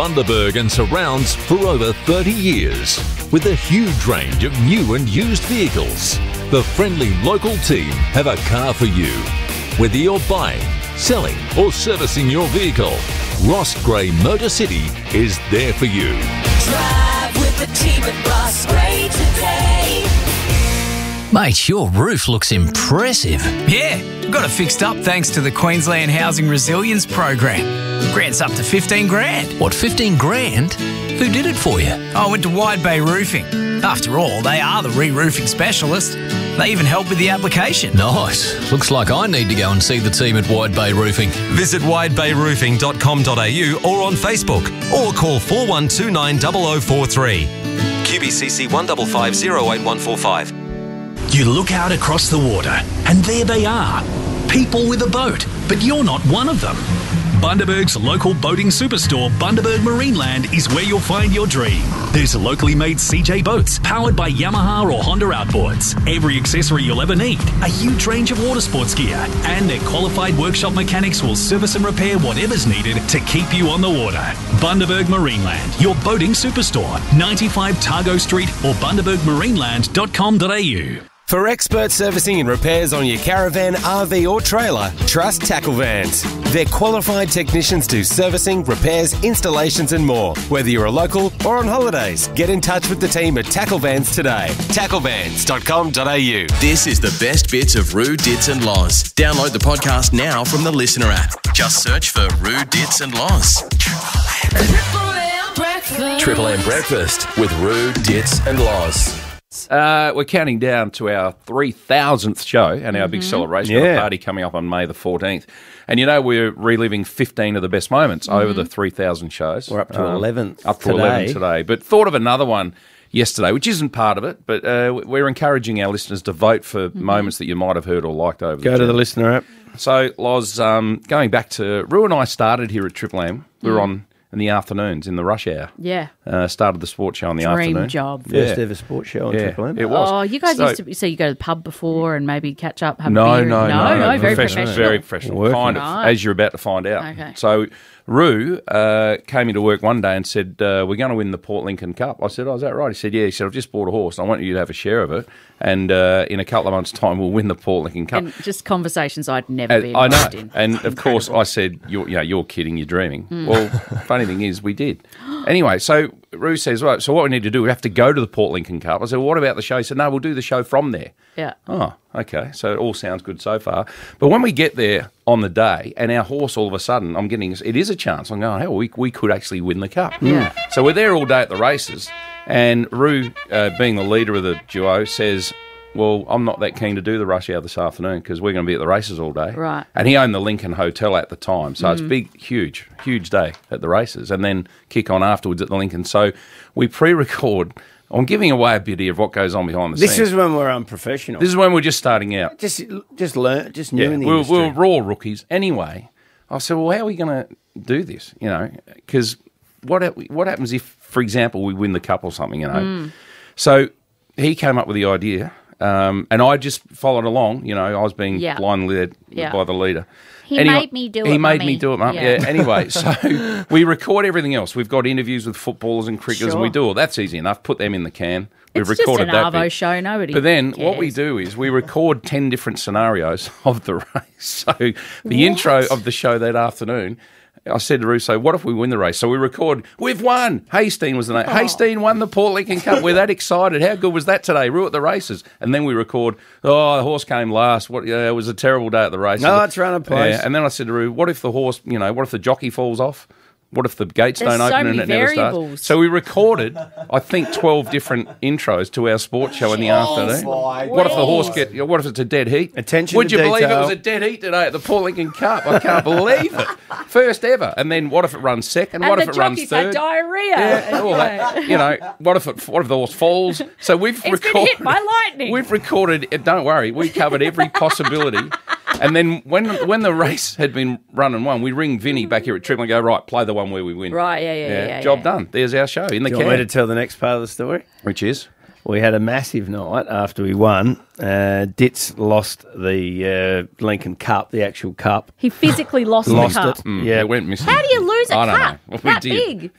Bundaberg and surrounds for over 30 years. With a huge range of new and used vehicles, the friendly local team have a car for you. Whether you're buying, selling or servicing your vehicle, Ross Gray Motor City is there for you. Drive with the team at Ross Gray today. Mate, your roof looks impressive. Yeah, got it fixed up thanks to the Queensland Housing Resilience Program. Grants up to 15 grand. What, 15 grand? Who did it for you? I went to Wide Bay Roofing. After all, they are the re-roofing specialist. They even help with the application. Nice. Looks like I need to go and see the team at Wide Bay Roofing. Visit widebayroofing.com.au or on Facebook, or call 4129 0043. QBCC 155 08145. You look out across the water, and there they are. People with a boat, but you're not one of them. Bundaberg's local boating superstore, Bundaberg Marineland, is where you'll find your dream. There's locally made CJ boats powered by Yamaha or Honda outboards, every accessory you'll ever need, a huge range of water sports gear, and their qualified workshop mechanics will service and repair whatever's needed to keep you on the water. Bundaberg Marineland, your boating superstore, 95 Targo Street or bundabergmarineland.com.au. For expert servicing and repairs on your caravan, RV or trailer, trust Tackle Vans. Their qualified technicians do servicing, repairs, installations and more. Whether you're a local or on holidays, get in touch with the team at Tackle Vans today. tacklevans.com.au. This is the best bits of Roo, Dits and Loz. Download the podcast now from the Listener app. Just search for Roo, Dits and Loz. Triple M Breakfast with Roo, Dits and Loz. We're counting down to our 3,000th show and our big celebration party coming up on May the 14th. And you know, we're reliving 15 of the best moments over the 3,000 shows. We're up to 11th Up to 11 today. But thought of another one yesterday, which isn't part of it, but we're encouraging our listeners to vote for moments that you might have heard or liked over Go to the Listener app. So, Loz, going back to... Roo and I started here at Triple M. We were on in the afternoons, in the rush hour. Yeah. Started the sports show in the afternoon. Dream job. First ever sports show on Triple M. It was. Oh, you guys used to... So you go to the pub before and maybe catch up, have a No, beer? no. Very professional. Very professional. Kind of, Right. as you're about to find out. Okay. So, Roo came into work one day and said, we're going to win the Port Lincoln Cup. I said, oh, is that right? He said, yeah. He said, I've just bought a horse. I want you to have a share of it. And in a couple of months' time, we'll win the Port Lincoln Cup. And just conversations I'd never been I know. involved in. And, of course, I said, you're kidding, you're dreaming. Well, funny thing is, we did. Anyway, so Roo says, right, so what we need to do, we have to go to the Port Lincoln Cup. I said, well, what about the show? He said, no, we'll do the show from there. Yeah. Oh, okay. So it all sounds good so far. But when we get there on the day and our horse all of a sudden, it is a chance. I'm going, hell, we could actually win the cup. Yeah. So we're there all day at the races. And Roo, being the leader of the duo, says, well, I'm not that keen to do the rush hour this afternoon because we're going to be at the races all day. Right. And he owned the Lincoln Hotel at the time. So it's big, huge day at the races and then kick on afterwards at the Lincoln. So we pre-record. I'm giving away a bit here of what goes on behind the scenes. This is when we're unprofessional. This is when we're just starting out. Just new in the we're industry. raw rookies. Anyway, I said, well, how are we going to do this? You know, because what happens if, for example, we win the cup or something, you know? So he came up with the idea. And I just followed along. You know, I was being blindly led by the leader. He made me do it, He made Mummy. me do it, Mum. Yeah. Anyway, so we record everything else. We've got interviews with footballers and cricketers, and we do all. That's easy enough. Put them in the can. We've It's recorded just an that Arvo bit. show. Nobody But then cares. what we do is we record 10 different scenarios of the race. So the intro of the show that afternoon, I said to Russo, what if we win the race? So we record, we've won. Hasteen was the name. Hasteen won the Port Lincoln Cup. We're that excited. How good was that today? Roo at the races. And then we record, the horse came last. It was a terrible day at the races. No, it's run a place. And then I said to Roo, what if the horse, what if the jockey falls off? What if the gates don't open and it never starts? So we recorded, I think, 12 different intros to our sports show in the afternoon. What if the horse what if it's a dead heat? Attention Would to you believe it detail. was a dead heat today at the Port Lincoln Cup? I can't believe it. First ever. And then what if it runs second? And What the if it runs jockeys third? had diarrhea. Yeah, all that. What if the horse falls? So we've It's been hit by lightning. We've recorded. Don't worry, we covered every possibility. And then when the race had been run and won, we ring Vinny back here at Triple and go, right, play the one where we win. Right, yeah. Job done. There's our show in the Do you can. want me to tell the next part of the story? Which is? We had a massive night after we won. Ditz lost the Lincoln Cup, the actual cup. He physically lost the cup. Yeah, it went missing. How do you lose a I don't cup know. that big?